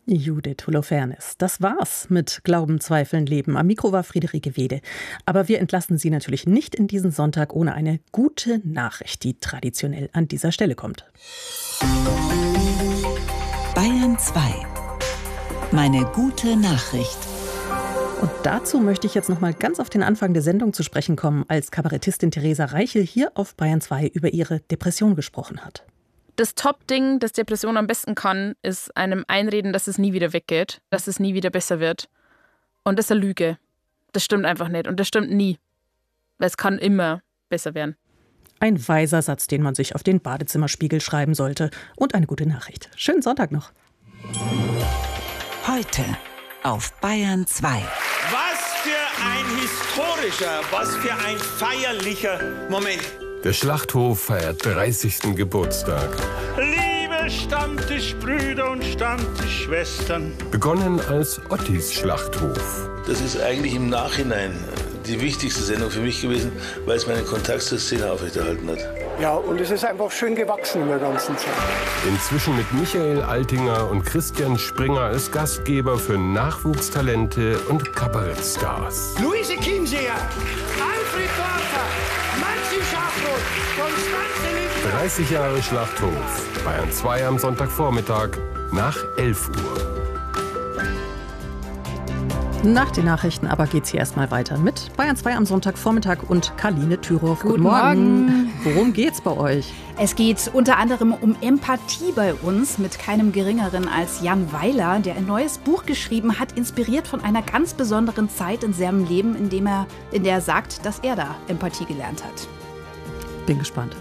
Judith Holofernes. Das war's mit Glauben, Zweifeln, Leben. Am Mikro war Friederike Wede. Aber wir entlassen Sie natürlich nicht in diesen Sonntag ohne eine gute Nachricht, die traditionell an dieser Stelle kommt. Bayern 2. Meine gute Nachricht. Und dazu möchte ich jetzt noch mal ganz auf den Anfang der Sendung zu sprechen kommen, als Kabarettistin Theresa Reichel hier auf Bayern 2 über ihre Depression gesprochen hat. Das Top-Ding, das Depression am besten kann, ist einem einreden, dass es nie wieder weggeht, dass es nie wieder besser wird. Und das ist eine Lüge. Das stimmt einfach nicht und das stimmt nie. Weil es kann immer besser werden. Ein weiser Satz, den man sich auf den Badezimmerspiegel schreiben sollte. Und eine gute Nachricht. Schönen Sonntag noch. Heute auf Bayern 2. Was für ein historischer, was für ein feierlicher Moment. Der Schlachthof feiert 30. Geburtstag. Liebe Stammtischbrüder und Stammtischschwestern. Begonnen als Ottis Schlachthof. Das ist eigentlich im Nachhinein die wichtigste Sendung für mich gewesen, weil es meinen Kontakt zur Szene aufrechterhalten hat. Ja, und es ist einfach schön gewachsen in der ganzen Zeit. Inzwischen mit Michael Altinger und Christian Springer als Gastgeber für Nachwuchstalente und Kabarettstars. Luise Chiemseer, Alfred Dorfer, Manzi Schafroth, Konstanze Liebner. 30 Jahre Schlachthof. Bayern 2 am Sonntagvormittag nach 11 Uhr. Nach den Nachrichten aber geht's hier erstmal weiter mit Bayern 2 am Sonntagvormittag und Karline Thüroff. Guten Morgen. Worum geht's bei euch? Es geht unter anderem um Empathie bei uns mit keinem Geringeren als Jan Weiler, der ein neues Buch geschrieben hat, inspiriert von einer ganz besonderen Zeit in seinem Leben, in der er sagt, dass er da Empathie gelernt hat. Bin gespannt.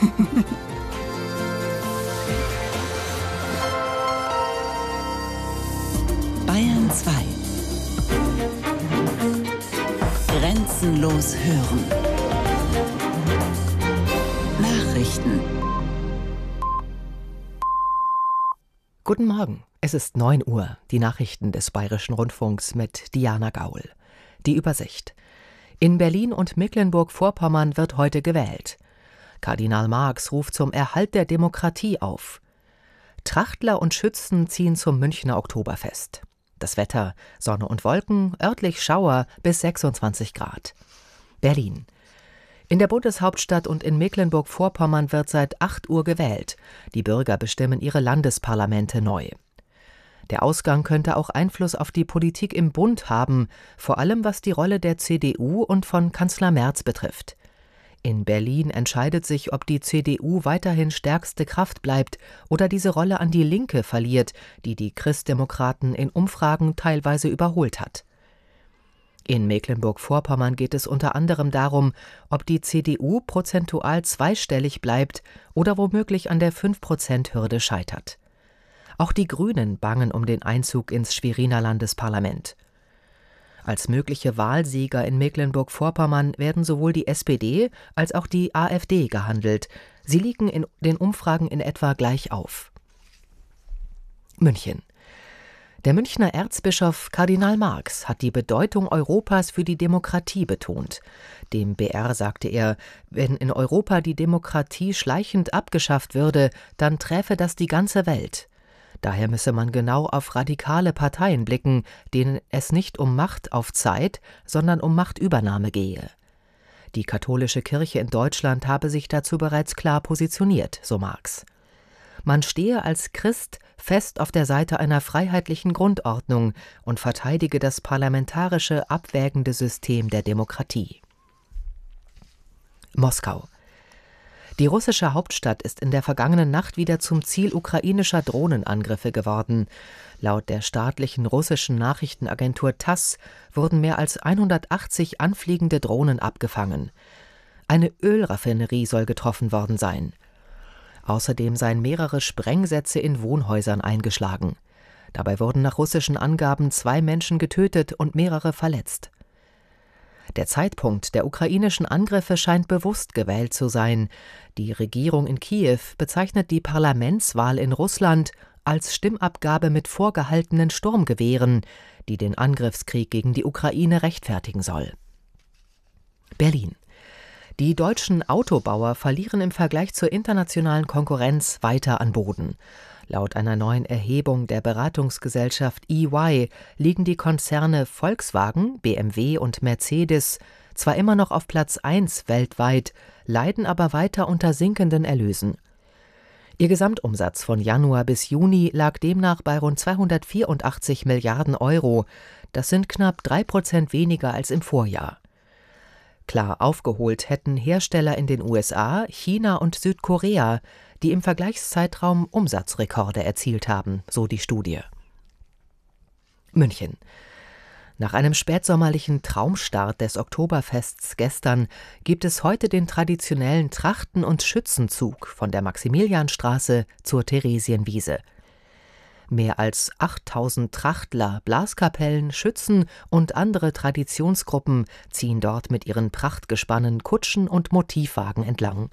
Bayern 2. Grenzenlos hören. Nachrichten. Guten Morgen, es ist 9 Uhr. Die Nachrichten des Bayerischen Rundfunks mit Diana Gaul. Die Übersicht. In Berlin und Mecklenburg-Vorpommern wird heute gewählt. Kardinal Marx ruft zum Erhalt der Demokratie auf. Trachtler und Schützen ziehen zum Münchner Oktoberfest. Das Wetter: Sonne und Wolken, örtlich Schauer bis 26 Grad. Berlin. In der Bundeshauptstadt und in Mecklenburg-Vorpommern wird seit 8 Uhr gewählt. Die Bürger bestimmen ihre Landesparlamente neu. Der Ausgang könnte auch Einfluss auf die Politik im Bund haben, vor allem was die Rolle der CDU und von Kanzler Merz betrifft. In Berlin entscheidet sich, ob die CDU weiterhin stärkste Kraft bleibt oder diese Rolle an die Linke verliert, die die Christdemokraten in Umfragen teilweise überholt hat. In Mecklenburg-Vorpommern geht es unter anderem darum, ob die CDU prozentual zweistellig bleibt oder womöglich an der 5%-Hürde scheitert. Auch die Grünen bangen um den Einzug ins Schweriner Landesparlament. Als mögliche Wahlsieger in Mecklenburg-Vorpommern werden sowohl die SPD als auch die AfD gehandelt. Sie liegen in den Umfragen in etwa gleich auf. München. Der Münchner Erzbischof Kardinal Marx hat die Bedeutung Europas für die Demokratie betont. Dem BR sagte er, wenn in Europa die Demokratie schleichend abgeschafft würde, dann träfe das die ganze Welt. Daher müsse man genau auf radikale Parteien blicken, denen es nicht um Macht auf Zeit, sondern um Machtübernahme gehe. Die katholische Kirche in Deutschland habe sich dazu bereits klar positioniert, so Marx. Man stehe als Christ fest auf der Seite einer freiheitlichen Grundordnung und verteidige das parlamentarische, abwägende System der Demokratie. Moskau. Die russische Hauptstadt ist in der vergangenen Nacht wieder zum Ziel ukrainischer Drohnenangriffe geworden. Laut der staatlichen russischen Nachrichtenagentur TASS wurden mehr als 180 anfliegende Drohnen abgefangen. Eine Ölraffinerie soll getroffen worden sein. Außerdem seien mehrere Sprengsätze in Wohnhäusern eingeschlagen. Dabei wurden nach russischen Angaben 2 Menschen getötet und mehrere verletzt. Der Zeitpunkt der ukrainischen Angriffe scheint bewusst gewählt zu sein. Die Regierung in Kiew bezeichnet die Parlamentswahl in Russland als Stimmabgabe mit vorgehaltenen Sturmgewehren, die den Angriffskrieg gegen die Ukraine rechtfertigen soll. Berlin. Die deutschen Autobauer verlieren im Vergleich zur internationalen Konkurrenz weiter an Boden. Laut einer neuen Erhebung der Beratungsgesellschaft EY liegen die Konzerne Volkswagen, BMW und Mercedes zwar immer noch auf Platz 1 weltweit, leiden aber weiter unter sinkenden Erlösen. Ihr Gesamtumsatz von Januar bis Juni lag demnach bei rund 284 Milliarden Euro. Das sind knapp 3% weniger als im Vorjahr. Klar aufgeholt hätten Hersteller in den USA, China und Südkorea, die im Vergleichszeitraum Umsatzrekorde erzielt haben, so die Studie. München. Nach einem spätsommerlichen Traumstart des Oktoberfests gestern gibt es heute den traditionellen Trachten- und Schützenzug von der Maximilianstraße zur Theresienwiese. Mehr als 8000 Trachtler, Blaskapellen, Schützen und andere Traditionsgruppen ziehen dort mit ihren Prachtgespannen, Kutschen und Motivwagen entlang.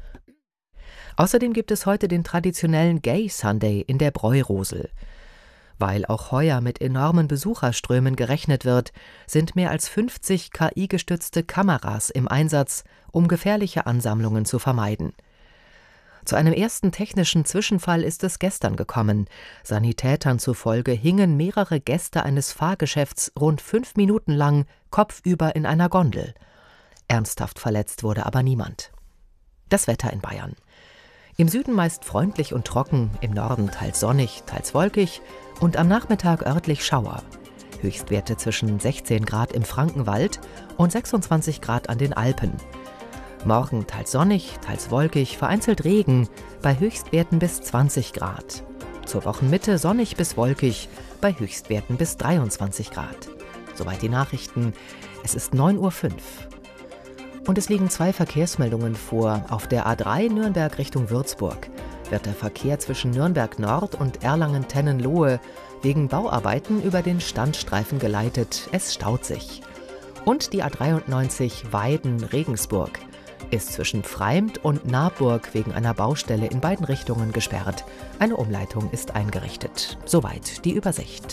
Außerdem gibt es heute den traditionellen Gay Sunday in der Bräurosel. Weil auch heuer mit enormen Besucherströmen gerechnet wird, sind mehr als 50 KI-gestützte Kameras im Einsatz, um gefährliche Ansammlungen zu vermeiden. Zu einem ersten technischen Zwischenfall ist es gestern gekommen. Sanitätern zufolge hingen mehrere Gäste eines Fahrgeschäfts rund 5 Minuten lang kopfüber in einer Gondel. Ernsthaft verletzt wurde aber niemand. Das Wetter in Bayern. Im Süden meist freundlich und trocken, im Norden teils sonnig, teils wolkig und am Nachmittag örtlich Schauer. Höchstwerte zwischen 16 Grad im Frankenwald und 26 Grad an den Alpen. Morgen teils sonnig, teils wolkig, vereinzelt Regen, bei Höchstwerten bis 20 Grad. Zur Wochenmitte sonnig bis wolkig, bei Höchstwerten bis 23 Grad. Soweit die Nachrichten. Es ist 9:05 Uhr. Und es liegen 2 Verkehrsmeldungen vor. Auf der A3 Nürnberg Richtung Würzburg wird der Verkehr zwischen Nürnberg Nord und Erlangen-Tennenlohe wegen Bauarbeiten über den Standstreifen geleitet. Es staut sich. Und die A93 Weiden-Regensburg ist zwischen Freimd und Naburg wegen einer Baustelle in beiden Richtungen gesperrt. Eine Umleitung ist eingerichtet. Soweit die Übersicht.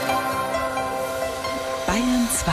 Bayern 2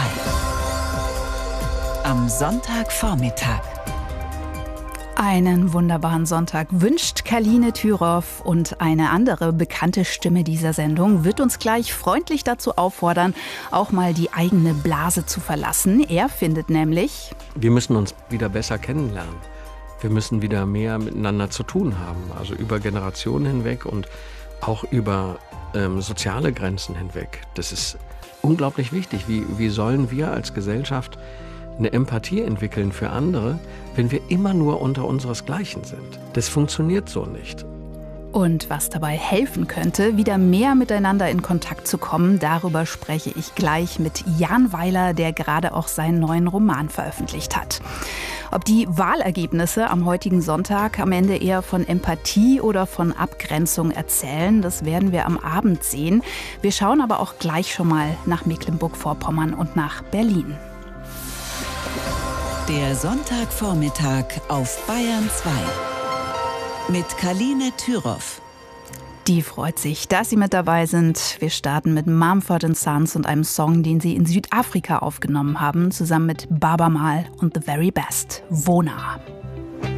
am Sonntagvormittag. Einen wunderbaren Sonntag wünscht Kaline Thüroff, und eine andere bekannte Stimme dieser Sendung wird uns gleich freundlich dazu auffordern, auch mal die eigene Blase zu verlassen. Er findet nämlich: Wir müssen uns wieder besser kennenlernen. Wir müssen wieder mehr miteinander zu tun haben, also über Generationen hinweg und auch über soziale Grenzen hinweg. Das ist unglaublich wichtig. Wie sollen wir als Gesellschaft eine Empathie entwickeln für andere, wenn wir immer nur unter unseresgleichen sind? Das funktioniert so nicht. Und was dabei helfen könnte, wieder mehr miteinander in Kontakt zu kommen, darüber spreche ich gleich mit Jan Weiler, der gerade auch seinen neuen Roman veröffentlicht hat. Ob die Wahlergebnisse am heutigen Sonntag am Ende eher von Empathie oder von Abgrenzung erzählen, das werden wir am Abend sehen. Wir schauen aber auch gleich schon mal nach Mecklenburg-Vorpommern und nach Berlin. Der Sonntagvormittag auf Bayern 2 mit Kaline Thüroff. Die freut sich, dass Sie mit dabei sind. Wir starten mit Mumford & Sons und einem Song, den sie in Südafrika aufgenommen haben, zusammen mit Baaba Maal und The Very Best. Wona.